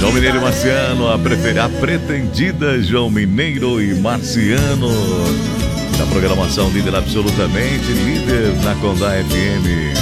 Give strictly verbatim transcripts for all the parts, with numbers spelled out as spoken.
João Mineiro e Marciano, a, prefer... a pretendida João Mineiro e Marciano. Da programação líder absolutamente, líder na Condá F M.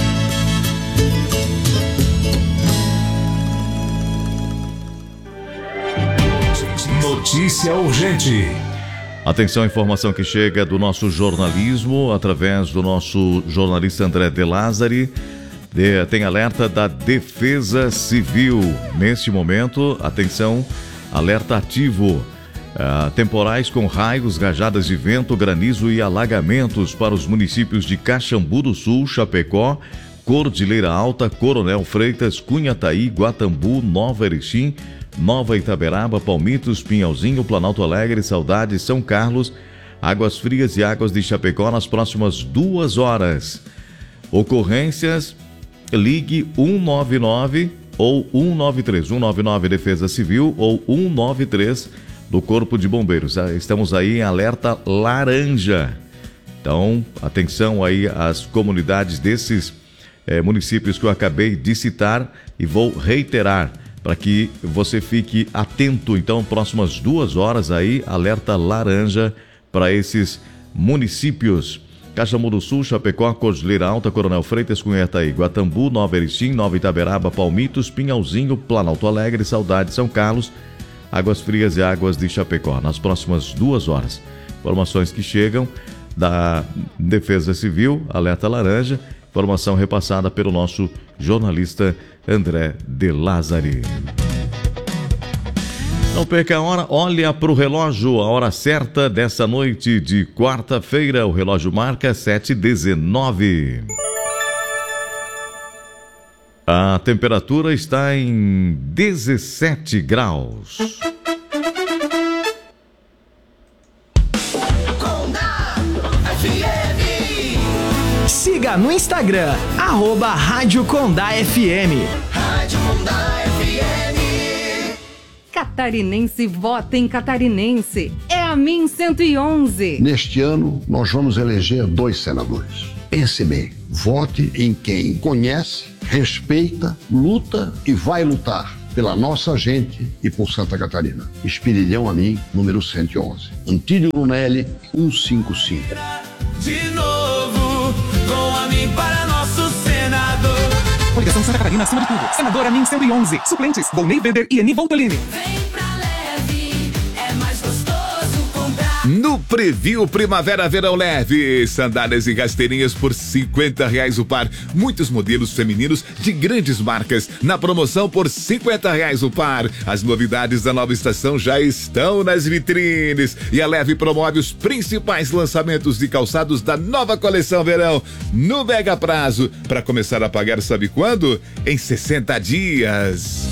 Notícia urgente. Atenção, informação que chega do nosso jornalismo através do nosso jornalista André De Lázari. De, tem alerta da Defesa Civil. Neste momento, atenção, alerta ativo. Uh, temporais com raios, rajadas de vento, granizo e alagamentos para os municípios de Caxambu do Sul, Chapecó, Cordilheira Alta, Coronel Freitas, Cunhataí, Guatambu, Nova Erechim, Nova Itaberaba, Palmitos, Pinhalzinho, Planalto Alegre, Saudade, São Carlos, Águas Frias e Águas de Chapecó nas próximas duas horas. Ocorrências, ligue um nove nove ou um nove três, um nove nove Defesa Civil ou um nove três do Corpo de Bombeiros. Estamos aí em alerta laranja. Então, atenção aí às comunidades desses é, municípios que eu acabei de citar e vou reiterar para que você fique atento. Então, próximas duas horas aí, alerta laranja para esses municípios. Caxambu do Sul, Chapecó, Cordilheira Alta, Coronel Freitas, Cunhataí, Guatambu, Nova Erechim, Nova Itaberaba, Palmitos, Pinhalzinho, Planalto Alegre, Saudade, São Carlos, Águas Frias e Águas de Chapecó, nas próximas duas horas. Informações que chegam da Defesa Civil, alerta laranja, informação repassada pelo nosso jornalista André De Lázari. Não perca a hora, olha para o relógio, a hora certa dessa noite de quarta-feira. O relógio marca sete e dezenove. A temperatura está em dezessete graus. Siga no Instagram, arroba Rádio Condá F M. Rádio Condá F M. Catarinense vota em Catarinense. É a Min cento e onze. Neste ano, nós vamos eleger dois senadores. Pense bem, vote em quem conhece, respeita, luta e vai lutar pela nossa gente e por Santa Catarina. Espiridião Amin, número cento e onze. Antílio Lunelli, cento e cinquenta e cinco. De novo, com Amin para nosso senador. Coligação Santa Catarina acima de tudo. Senador Amin cento e onze. Suplentes, Volney Bender e Eni Voltolini. Vem pra leve, é mais gostoso comprar. No Preview Primavera Verão Leve, sandálias e rasteirinhas por cinquenta reais o par. Muitos modelos femininos de grandes marcas na promoção por cinquenta reais o par. As novidades da nova estação já estão nas vitrines e a Leve promove os principais lançamentos de calçados da nova coleção verão no mega prazo para começar a pagar, sabe quando? Em sessenta dias.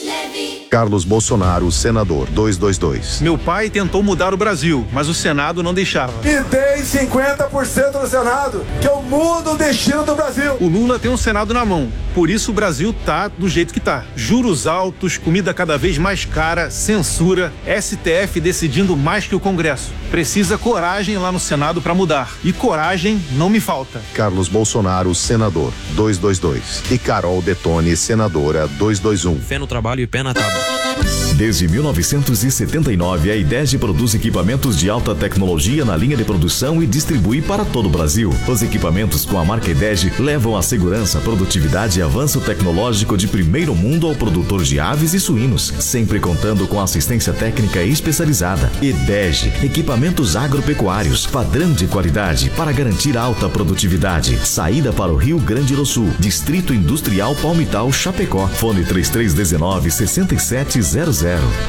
Carlos Bolsonaro, senador, duzentos e vinte e dois. Meu pai tentou mudar o Brasil, mas o Senado não deixava. E tem cinquenta por cento do Senado, que eu mudo o destino do Brasil. O Lula tem um Senado na mão, por isso o Brasil tá do jeito que tá. Juros altos, comida cada vez mais cara, censura, S T F decidindo mais que o Congresso. Precisa coragem lá no Senado para mudar. E coragem não me falta. Carlos Bolsonaro, senador, duzentos e vinte e dois. E Carol Detone, senadora, duzentos e vinte e um. Fé no trabalho e pé na tábua. Desde mil novecentos e setenta e nove, a IDEG produz equipamentos de alta tecnologia na linha de produção e distribui para todo o Brasil. Os equipamentos com a marca IDEG levam a segurança, produtividade e avanço tecnológico de primeiro mundo ao produtor de aves e suínos, sempre contando com assistência técnica especializada. IDEG, equipamentos agropecuários, padrão de qualidade para garantir alta produtividade. Saída para o Rio Grande do Sul, Distrito Industrial Palmital, Chapecó. Fone três três um nove, seis sete zero zero.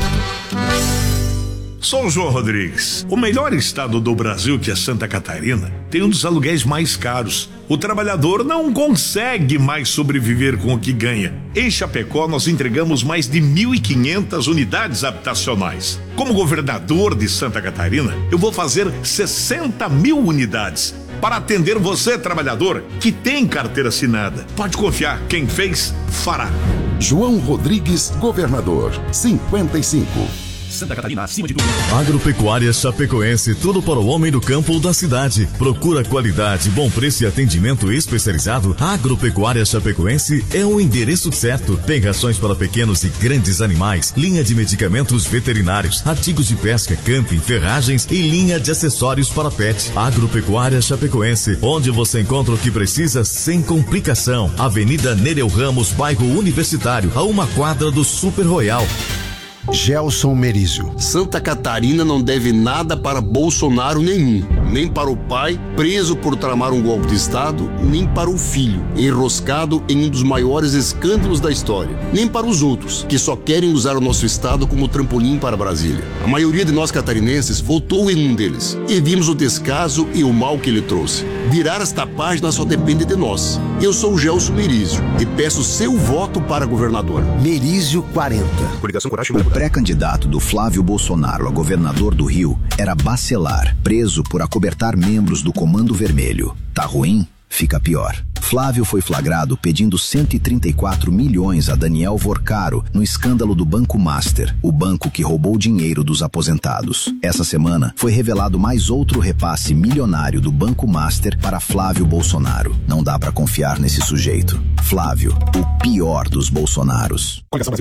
Sou o João Rodrigues. O melhor estado do Brasil, que é Santa Catarina, tem um dos aluguéis mais caros. O trabalhador não consegue mais sobreviver com o que ganha. Em Chapecó, nós entregamos mais de mil e quinhentas unidades habitacionais. Como governador de Santa Catarina, eu vou fazer sessenta mil unidades para atender você, trabalhador, que tem carteira assinada. Pode confiar, quem fez, fará. João Rodrigues, governador, cinquenta e cinco. Santa Catarina, acima de tudo. Agropecuária Chapecoense, tudo para o homem do campo ou da cidade. Procura qualidade, bom preço e atendimento especializado. Agropecuária Chapecoense é o endereço certo. Tem rações para pequenos e grandes animais, linha de medicamentos veterinários, artigos de pesca, camping, ferragens e linha de acessórios para pet. Agropecuária Chapecoense, onde você encontra o que precisa sem complicação. Avenida Nereu Ramos, bairro Universitário, a uma quadra do Super Royal. Gelson Merizio. Santa Catarina não deve nada para Bolsonaro nenhum, nem para o pai, preso por tramar um golpe de Estado, nem para o filho, enroscado em um dos maiores escândalos da história, nem para os outros, que só querem usar o nosso Estado como trampolim para Brasília. A maioria de nós catarinenses votou em um deles, e vimos o descaso e o mal que ele trouxe. Virar esta página só depende de nós. Eu sou o Gelson Merizio e peço seu voto para governador. Merizio quarenta. Coligação Coragem. O pré-candidato do Flávio Bolsonaro a governador do Rio era Bacelar, preso por acobertar membros do Comando Vermelho. Tá ruim? Fica pior. Flávio foi flagrado pedindo cento e trinta e quatro milhões a Daniel Vorcaro no escândalo do Banco Master, o banco que roubou dinheiro dos aposentados. Essa semana foi revelado mais outro repasse milionário do Banco Master para Flávio Bolsonaro. Não dá pra confiar nesse sujeito. Flávio, o pior dos Bolsonaros.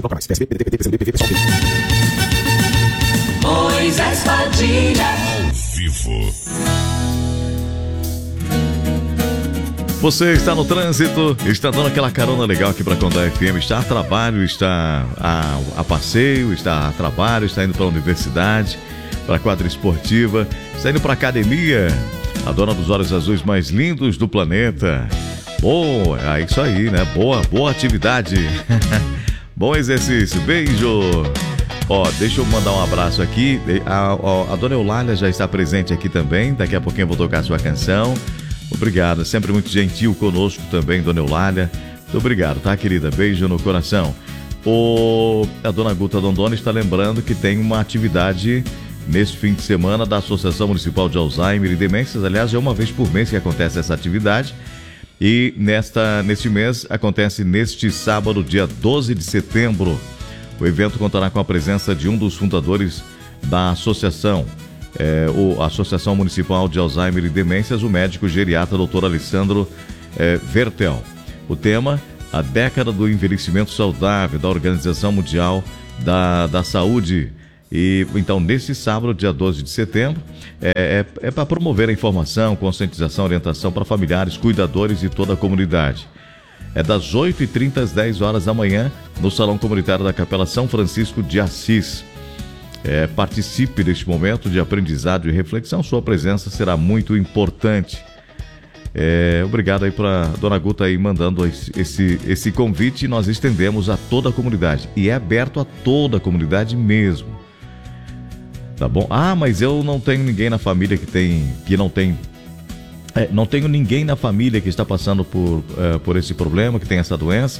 Moisés Padilha. Ao vivo. Você está no trânsito, está dando aquela carona legal aqui para Condá F M, está a trabalho, está a, a passeio, está a trabalho, está indo para a universidade, para a quadra esportiva, está indo para a academia, a dona dos olhos azuis mais lindos do planeta. Boa, é isso aí, né? Boa, boa atividade. Bom exercício, beijo. Ó, deixa eu mandar um abraço aqui. A, a, a dona Eulália já está presente aqui também. Daqui a pouquinho eu vou tocar a sua canção. Obrigado, sempre muito gentil conosco também, dona Eulália. Muito obrigado, tá, querida? Beijo no coração. O, a dona Guta Dondoni está lembrando que tem uma atividade nesse fim de semana da Associação Municipal de Alzheimer e Demências. Aliás, é uma vez por mês que acontece essa atividade. E nesta, neste mês, acontece neste sábado, dia doze de setembro. O evento contará com a presença de um dos fundadores da associação, é, o, a Associação Municipal de Alzheimer e Demências, o médico geriatra doutor Alessandro é, Vertel. O tema, a década do envelhecimento saudável da Organização Mundial da, da Saúde. E então, nesse sábado, dia doze de setembro, é, é, é para promover a informação, conscientização, orientação para familiares, cuidadores e toda a comunidade. É das oito e trinta às dez horas da manhã, no Salão Comunitário da Capela São Francisco de Assis. É, participe deste momento de aprendizado e reflexão, sua presença será muito importante. É, obrigado aí para dona Guta aí mandando esse, esse convite, e nós estendemos a toda a comunidade. E é aberto a toda a comunidade mesmo. Tá bom? Ah, mas eu não tenho ninguém na família que tem, que não tem, é, não tenho ninguém na família que está passando por, é, por esse problema, que tem essa doença.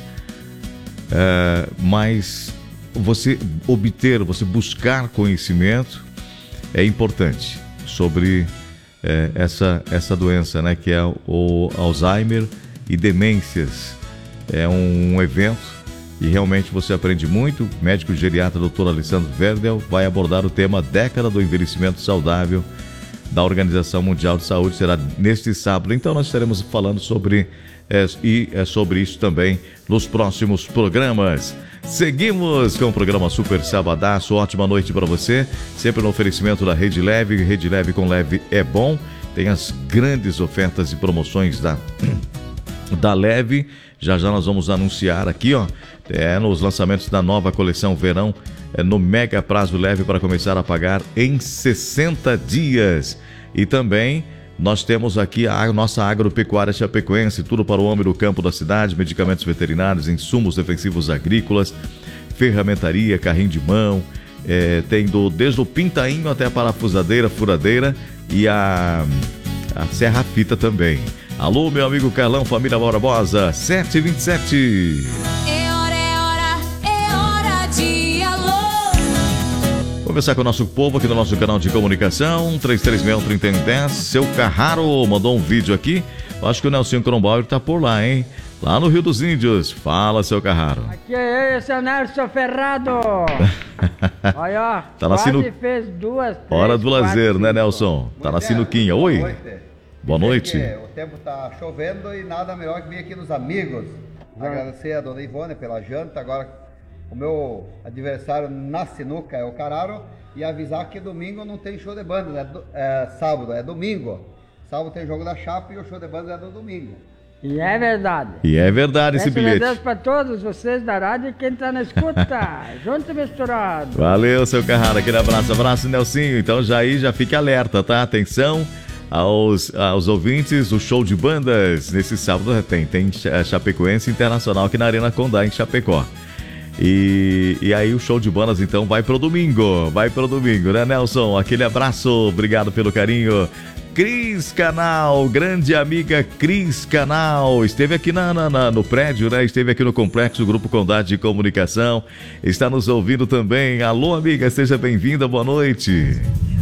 É, mas você obter, você buscar conhecimento é importante sobre é, essa, essa doença, né, que é o Alzheimer e demências. É um, um evento e realmente você aprende muito. O médico geriatra doutor Alessandro Verdel vai abordar o tema década do envelhecimento saudável da Organização Mundial de Saúde. Será neste sábado, então nós estaremos falando sobre, é, e, é, sobre isso também nos próximos programas. Seguimos com o programa Super Sabadaço. Ótima noite para você, sempre no oferecimento da Rede Leve. Rede Leve com Leve é bom. Tem as grandes ofertas e promoções da, da Leve. Já já nós vamos anunciar aqui, ó, é, nos lançamentos da nova coleção verão, é, no mega prazo leve para começar a pagar em sessenta dias. E também nós temos aqui a nossa agropecuária chapecoense, tudo para o homem do campo da cidade, medicamentos veterinários, insumos defensivos agrícolas, ferramentaria, carrinho de mão, é, tem do, desde o pintainho até a parafusadeira, furadeira e a, a serra-fita também. Alô, meu amigo Carlão, família Barbosa, sete e vinte e sete. É hora, é hora, é hora de alô. Vamos conversar com o nosso povo aqui no nosso canal de comunicação, três três seis um, três zero um zero. Seu Carraro mandou um vídeo aqui. Eu acho que o Nelson Kronbauer tá por lá, hein? Lá no Rio dos Índios. Fala, seu Carraro. Aqui é eu, seu Nelson Ferrado. Olha, ó. Tá na sinu... fez duas, três, Hora do lazer, quatro, né, cinco. Nelson? Tá na sinuquinha. Oi. Boa noite. Boa noite. O tempo tá chovendo e nada melhor que vir aqui nos amigos. Agradecer a dona Ivone pela janta. Agora, o meu adversário na sinuca é o Cararo. E avisar que domingo não tem show de banda, né? É sábado, é domingo. Sábado tem jogo da Chapa e o show de banda é no domingo. E é verdade. E é verdade esse bilhete. Deus para todos vocês da rádio e quem tá na escuta. Junto e misturado. Valeu, seu Carrara. Aquele abraço. Abraço, Nelsinho. Então já aí, já fique alerta, tá? Atenção aos, aos ouvintes. O show de bandas nesse sábado tem. Tem Chapecoense Internacional aqui na Arena Condá, em Chapecó. E, e aí o show de bandas então vai pro domingo. Vai pro domingo, né, Nelson? Aquele abraço. Obrigado pelo carinho. Cris Canal, grande amiga Cris Canal, esteve aqui na, na, na, no prédio, né? Esteve aqui no Complexo Grupo Condade de Comunicação, está nos ouvindo também. Alô, amiga, seja bem-vinda, boa noite.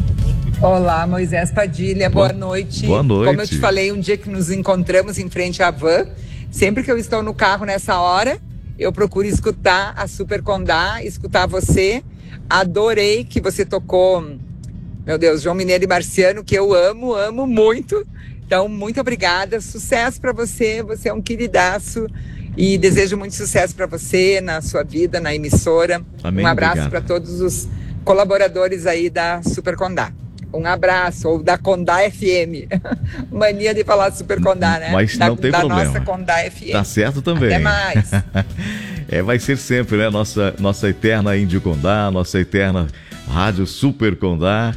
Olá, Moisés Padilha, boa, boa noite. Boa noite. Como eu te falei, um dia que nos encontramos em frente à van, sempre que eu estou no carro nessa hora, eu procuro escutar a Super Condá, escutar você. Adorei que você tocou... Meu Deus, João Mineiro e Marciano, que eu amo, amo muito. Então, muito obrigada. Sucesso para você. Você é um queridaço. E desejo muito sucesso para você, na sua vida, na emissora. Amém, um abraço para todos os colaboradores aí da Super Condá. Um abraço, ou da Condá F M. Mania de falar Super Condá, né? Mas da, não tem da problema. Da nossa Condá F M. Tá certo também. Até mais. É, vai ser sempre, né? Nossa, nossa eterna Índio Condá, nossa eterna Rádio Super Condá.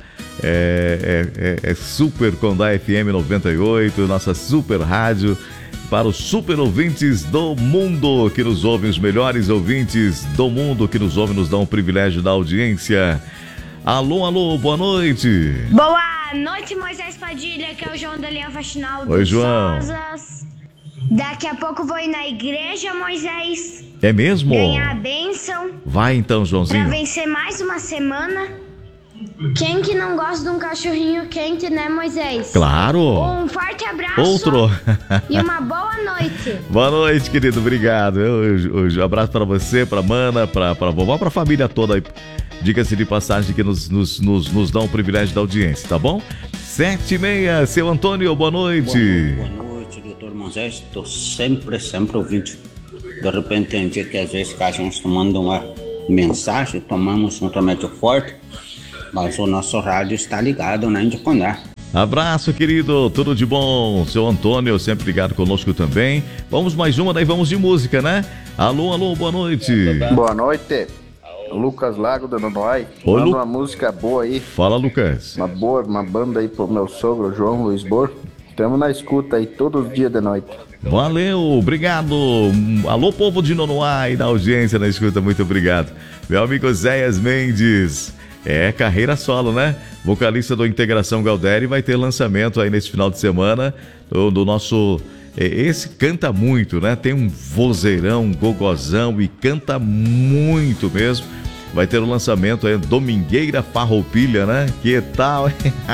É, é, é Super Condá F M noventa e oito, nossa super rádio para os super ouvintes do mundo que nos ouvem, os melhores ouvintes do mundo que nos ouvem, nos dão o privilégio da audiência. Alô, alô, boa noite. Boa noite, Moisés Padilha, que é o João da Linha Faxinal Oi, dos João. Sozas. Daqui a pouco vou ir na igreja, Moisés. É mesmo? Ganhar a bênção. Vai então, Joãozinho. Pra vencer mais uma semana. Quem que não gosta de um cachorrinho quente, né, Moisés? Claro. Um forte abraço. Outro. E uma boa noite. Boa noite, querido. Obrigado. Eu, eu, eu, abraço para você, para Mana, para para vovó, para a família toda. Diga-se de passagem que nos, nos, nos, nos dá o privilégio da audiência, tá bom? Sete e meia, seu Antônio, boa noite. Boa, boa noite, doutor Moisés. Estou sempre, sempre ouvindo. De repente tem dia que às vezes a gente tomando uma mensagem, tomamos um remédio forte. Mas o nosso rádio está ligado na Índio Condá. Abraço, querido. Tudo de bom. Seu Antônio, sempre ligado conosco também. Vamos mais uma, daí vamos de música, né? Alô, alô, boa noite. Boa noite. Lucas Lago da Nonoai. Oi, Manda Lu... uma música boa aí. Fala, Lucas. Uma boa, uma banda aí pro meu sogro, João Luiz Bor. Estamos na escuta aí todos os dias de noite. Valeu, obrigado. Alô, povo de Nonoai, na audiência, na escuta, muito obrigado. Meu amigo Zéias Mendes. É, carreira solo, né? Vocalista do Integração Galdéri, vai ter lançamento aí nesse final de semana do, do nosso... Esse canta muito, né? Tem um vozeirão, um gogozão e canta muito mesmo. Vai ter o lançamento aí, Domingueira Farroupilha, né? Que tal?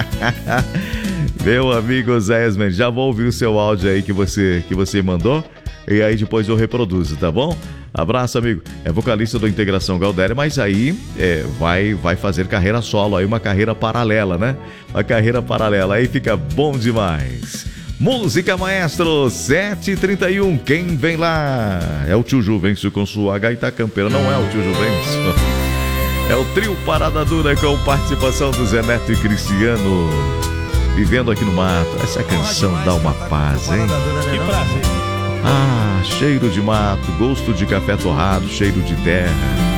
Meu amigo Zé Esmen, já vou ouvir o seu áudio aí que você, que você mandou e aí depois eu reproduzo, tá bom? Abraço, amigo. É vocalista do Integração Galdéria, mas aí é, vai, vai fazer carreira solo, aí uma carreira paralela, né? Uma carreira paralela, aí fica bom demais. Música, maestro, sete e trinta e um, quem vem lá? É o tio Juvencio com sua gaita campeira, não é o tio Juvencio. É o trio Parada Dura com participação do Zé Neto e Cristiano. Vivendo aqui no mato, essa canção dá uma paz, hein? Que prazer. Ah, cheiro de mato, gosto de café torrado, cheiro de terra.